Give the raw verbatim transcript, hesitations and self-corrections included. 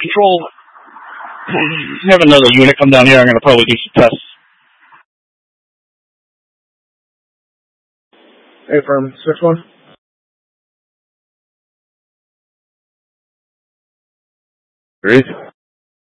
Control, have another unit come down here. I'm going to probably do some tests. Hey, from six one. Great.